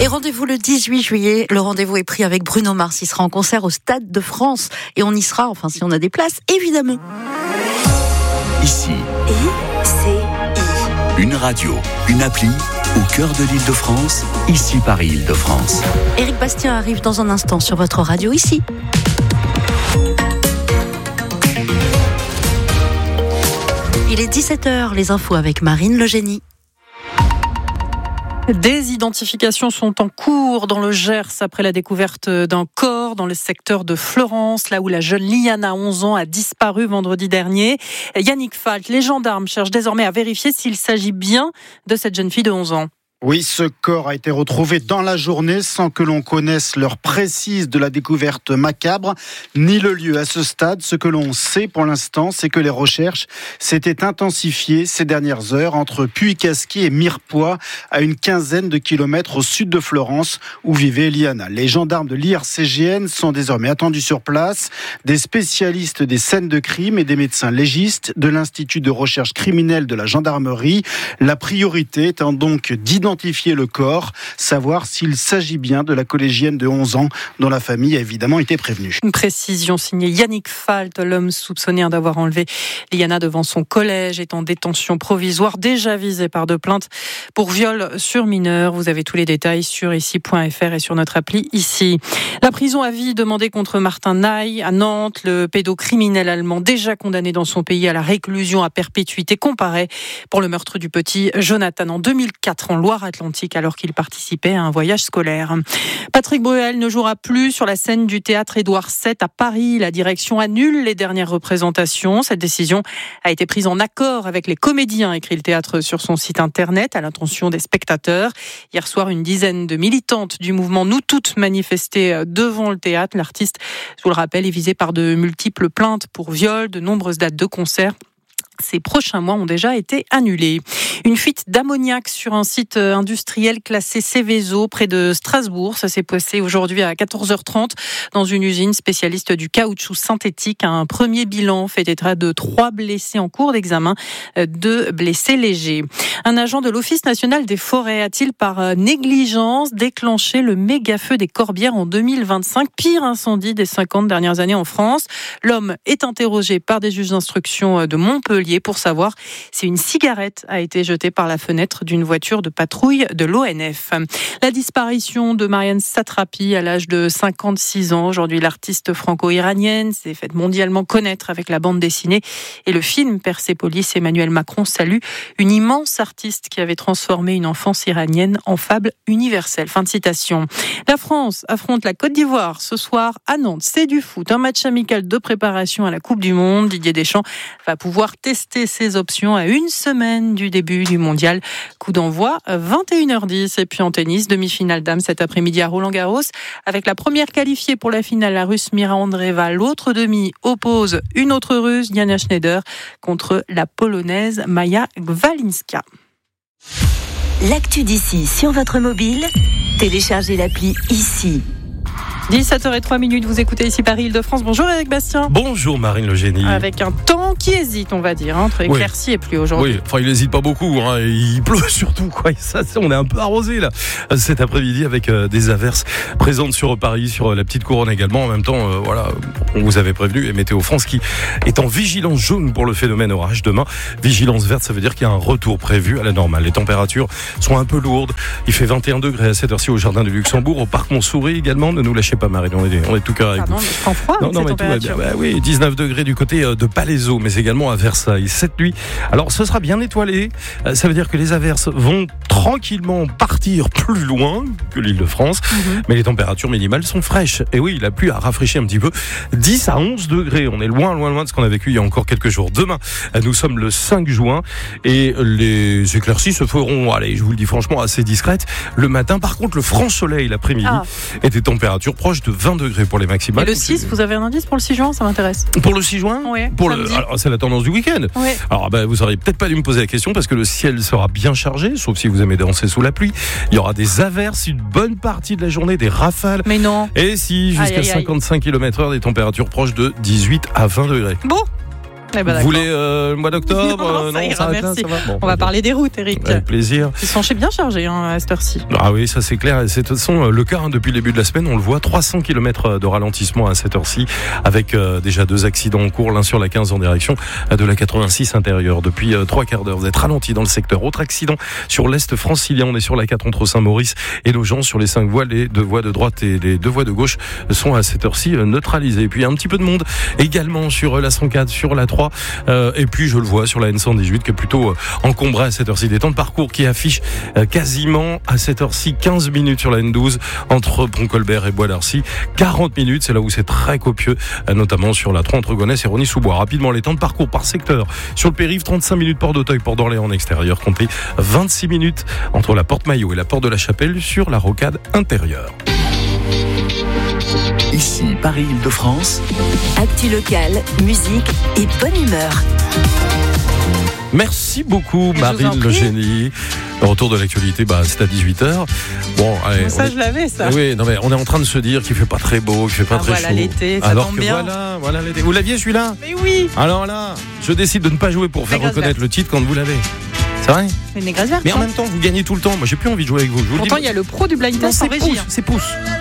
Et rendez-vous le 18 juillet. Le rendez-vous est pris avec Bruno Mars. Il sera en concert au Stade de France. Et on y sera, enfin si on a des places, évidemment. Ici. Une radio, une appli au cœur de l'Île-de-France. Ici Paris Île-de-France. Éric Bastien arrive dans un instant sur votre radio ici. Il est 17h, les infos avec Marine Le Génie. Des identifications sont en cours dans le Gers après la découverte d'un corps dans le secteur de Fleurance, là où la jeune Liana, 11 ans, a disparu vendredi dernier. Yannick Falt, les gendarmes cherchent désormais à vérifier s'il s'agit bien de cette jeune fille de 11 ans. Oui, ce corps a été retrouvé dans la journée sans que l'on connaisse l'heure précise de la découverte macabre, ni le lieu. À ce stade, ce que l'on sait pour l'instant, c'est que les recherches s'étaient intensifiées ces dernières heures entre Puy-Casquier et Mirepoix, à une quinzaine de kilomètres au sud de Fleurance, où vivait Liana. Les gendarmes de l'IRCGN sont désormais attendus sur place, des spécialistes des scènes de crime et des médecins légistes de l'Institut de recherche criminelle de la gendarmerie. La priorité étant donc d'identifier le corps, savoir s'il s'agit bien de la collégienne de 11 ans dont la famille a évidemment été prévenue. Une précision signée Yannick Falt, l'homme soupçonné d'avoir enlevé Liana devant son collège, est en détention provisoire, déjà visé par 2 plaintes pour viol sur mineur. Vous avez tous les détails sur ici.fr et sur notre appli ici. La prison à vie demandée contre Martin Naï à Nantes, le pédocriminel allemand déjà condamné dans son pays à la réclusion à perpétuité comparaît pour le meurtre du petit Jonathan en 2004 en Loire-Atlantique alors qu'il participait à un voyage scolaire. Patrick Bruel ne jouera plus sur la scène du théâtre Édouard VII à Paris. La direction annule les dernières représentations. Cette décision a été prise en accord avec les comédiens, écrit le théâtre sur son site internet à l'intention des spectateurs. Hier soir, une dizaine de militantes du mouvement Nous Toutes manifestaient devant le théâtre. L'artiste, je vous le rappelle, est visé par de multiples plaintes pour viol, de nombreuses dates de concerts. Ces prochains mois ont déjà été annulés. Une fuite d'ammoniac sur un site industriel classé Céveso près de Strasbourg. Ça s'est passé aujourd'hui à 14h30 dans une usine spécialiste du caoutchouc synthétique. Un premier bilan fait état de 3 blessés en cours d'examen, 2 blessés légers. Un agent de l'Office national des forêts a-t-il par négligence déclenché le méga-feu des Corbières en 2025, pire incendie des 50 dernières années en France? L'homme est interrogé par des juges d'instruction de Montpellier pour savoir si une cigarette a été jetée par la fenêtre d'une voiture de patrouille de l'ONF. La disparition de Marianne Satrapi à l'âge de 56 ans. Aujourd'hui, l'artiste franco-iranienne s'est faite mondialement connaître avec la bande dessinée et le film Persépolis. Emmanuel Macron salue une immense artiste qui avait transformé une enfance iranienne en fable universelle. Fin de citation. La France affronte la Côte d'Ivoire ce soir à Nantes. C'est du foot, un match amical de préparation à la Coupe du Monde. Didier Deschamps va pouvoir tester ses options à une semaine du début du mondial. Coup d'envoi 21h10. Et puis en tennis, demi-finale dames cet après-midi à Roland-Garros avec la première qualifiée pour la finale, la Russe Mira Andreeva. L'autre demi oppose une autre Russe, Diana Schneider, contre la Polonaise Maja Gwalinska. L'actu d'ici sur votre mobile, téléchargez l'appli ici. 17h03, vous écoutez ici Paris Île-de-France. Bonjour Éric Bastien. Bonjour Marine Le Génie. Avec un temps qui hésite, on va dire, entre éclaircies et pluie aujourd'hui. Oui, enfin il hésite pas beaucoup, il pleut surtout, quoi. Ça, on est un peu arrosé là cet après-midi avec des averses présentes sur Paris, sur la petite couronne également. En même temps, on vous avait prévenu, et Météo France qui est en vigilance jaune pour le phénomène orage demain. Vigilance verte, ça veut dire qu'il y a un retour prévu à la normale. Les températures sont un peu lourdes. Il fait 21 degrés à cette heure-ci au Jardin du Luxembourg, au Parc Montsouris également. Ne nous lâchez pas Marine, on est tout cœur avec vous. Non, mais je prends froid avec ces températures. Oui, 19 degrés du côté de Palaiseau, mais également à Versailles cette nuit. Alors ce sera bien étoilé, ça veut dire que les averses vont tranquillement partir plus loin que l'Île-de-France, mais les températures minimales sont fraîches. Et oui, la pluie a rafraîchi un petit peu, 10 à 11 degrés, on est loin de ce qu'on a vécu il y a encore quelques jours. Demain, nous sommes le 5 juin et les éclaircies se feront, allez, je vous le dis franchement, assez discrètes le matin. Par contre, le franc soleil l'après-midi et des températures proches de 20 degrés pour les maximales. Et le 6, vous avez un indice pour le 6 juin? Ça m'intéresse. Pour le 6 juin? Oui. Alors, c'est la tendance du week-end. Oui. Alors, vous auriez peut-être pas dû me poser la question parce que le ciel sera bien chargé, sauf si vous aimez danser sous la pluie. Il y aura des averses une bonne partie de la journée, des rafales. Mais non. Et si, jusqu'à 55 km/h, des températures proches de 18 à 20 degrés. Bon. Eh ben, Vous voulez le mois d'octobre? Non, ça ira, merci. Ça va. Bon, On va parler des routes, Eric. Avec plaisir. Ils sont bien chargés à cette heure-ci. Ah oui, ça c'est clair. C'est de toute façon le cas depuis le début de la semaine. On le voit, 300 km de ralentissement à cette heure-ci, avec déjà 2 accidents en cours, l'un sur la 15 en direction de la 86 intérieure. Depuis 3 quarts d'heure, vous êtes ralenti dans le secteur. Autre accident sur l'est francilien. On est sur la 4 entre Saint-Maurice et Nogent sur les 5 voies. Les 2 voies de droite et les 2 voies de gauche sont à cette heure-ci neutralisées. Et puis un petit peu de monde également sur la 104, sur la 3. Et puis je le vois sur la N118 qui est plutôt encombrée à cette heure-ci. Des temps de parcours qui affichent quasiment à cette heure-ci 15 minutes sur la N12 entre Pont-Colbert et Bois-d'Arcy. 40 minutes, c'est là où c'est très copieux, notamment sur la 3 entre Gonesse et Rosny-sous-Bois. Rapidement, les temps de parcours par secteur. Sur le périph', 35 minutes Port d'Auteuil, Port d'Orléans en extérieur. Comptez 26 minutes entre la Porte Maillot et la Porte de la Chapelle sur la rocade intérieure. Ici, Paris-Île-de-France. Actu locale, musique et bonne humeur. Merci beaucoup, Marine Le Génie. Le retour de l'actualité, c'est à 18h. Bon, allez. Ça, je l'avais, ça. Oui, non, mais on est en train de se dire qu'il fait pas très beau, qu'il fait pas très chaud. Voilà l'été, ça alors tombe que bien. Voilà l'été. Vous l'aviez celui-là? Mais oui. Alors là, je décide de ne pas jouer pour faire reconnaître le titre quand vous l'avez. C'est vrai? C'est une négresse verte. Mais en même temps, vous gagnez tout le temps. Moi, j'ai plus envie de jouer avec vous. Je vous Pourtant, le dis. il y a le pro du blind test en régie. C'est pouce.